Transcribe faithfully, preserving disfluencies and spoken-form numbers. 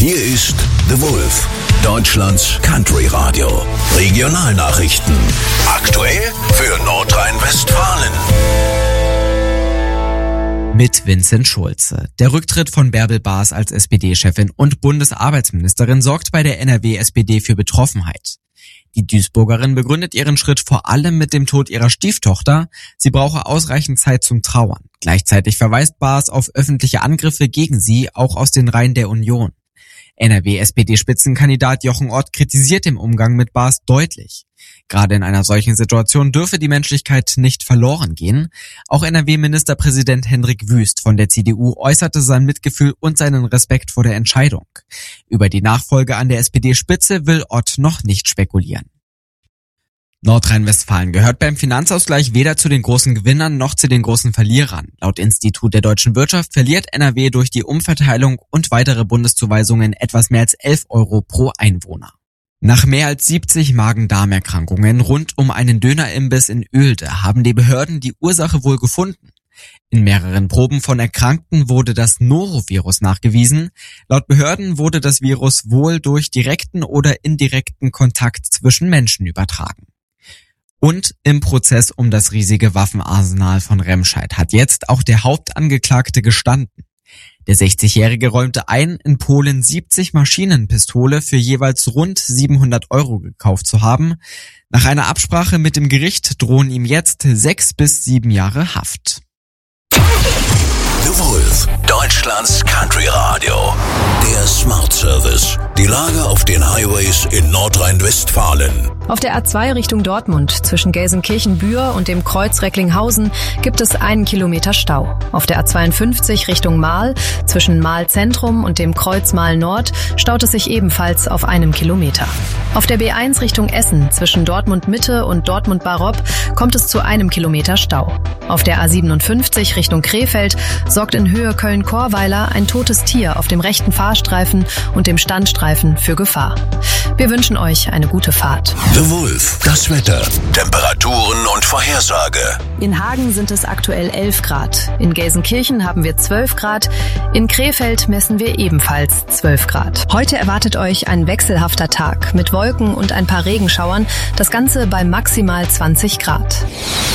Hier ist The Wolf, Deutschlands Country Radio. Regionalnachrichten. Aktuell für Nordrhein-Westfalen. Mit Vincent Schulze. Der Rücktritt von Bärbel Baas als S P D-Chefin und Bundesarbeitsministerin sorgt bei der N R W-S P D für Betroffenheit. Die Duisburgerin begründet ihren Schritt vor allem mit dem Tod ihrer Stieftochter. Sie brauche ausreichend Zeit zum Trauern. Gleichzeitig verweist Baas auf öffentliche Angriffe gegen sie, auch aus den Reihen der Union. N R W-S P D-Spitzenkandidat Jochen Ott kritisiert den Umgang mit Baas deutlich. Gerade in einer solchen Situation dürfe die Menschlichkeit nicht verloren gehen. Auch N R W-Ministerpräsident Hendrik Wüst von der C D U äußerte sein Mitgefühl und seinen Respekt vor der Entscheidung. Über die Nachfolge an der S P D-Spitze will Ott noch nicht spekulieren. Nordrhein-Westfalen gehört beim Finanzausgleich weder zu den großen Gewinnern noch zu den großen Verlierern. Laut Institut der deutschen Wirtschaft verliert N R W durch die Umverteilung und weitere Bundeszuweisungen etwas mehr als elf Euro pro Einwohner. Nach mehr als siebzig Magen-Darm-Erkrankungen rund um einen Dönerimbiss in Oelde haben die Behörden die Ursache wohl gefunden. In mehreren Proben von Erkrankten wurde das Norovirus nachgewiesen. Laut Behörden wurde das Virus wohl durch direkten oder indirekten Kontakt zwischen Menschen übertragen. Und im Prozess um das riesige Waffenarsenal von Remscheid hat jetzt auch der Hauptangeklagte gestanden. Der sechzigjährige räumte ein, in Polen siebzig Maschinenpistole für jeweils rund siebenhundert Euro gekauft zu haben. Nach einer Absprache mit dem Gericht drohen ihm jetzt sechs bis sieben Jahre Haft. The Wolf, Deutschlands Country Radio. Der Smart Service. Die Lage auf den Highways in Nordrhein-Westfalen. Auf der A zwei Richtung Dortmund zwischen Gelsenkirchen-Bühr und dem Kreuz Recklinghausen gibt es einen Kilometer Stau. Auf der A zweiundfünfzig Richtung Marl zwischen Marl Zentrum und dem Kreuz Marl Nord staut es sich ebenfalls auf einem Kilometer. Auf der B eins Richtung Essen zwischen Dortmund Mitte und Dortmund Baropp kommt es zu einem Kilometer Stau. Auf der A siebenundfünfzig Richtung Krefeld sorgt in Höhe Köln-Korweiler ein totes Tier auf dem rechten Fahrstreifen und dem Standstreifen für Gefahr. Wir wünschen euch eine gute Fahrt. The Wolf, das Wetter, Temperaturen und Vorhersage. In Hagen sind es aktuell elf Grad. In Gelsenkirchen haben wir zwölf Grad. In Krefeld messen wir ebenfalls zwölf Grad. Heute erwartet euch ein wechselhafter Tag mit Wolken und ein paar Regenschauern. Das Ganze bei maximal zwanzig Grad.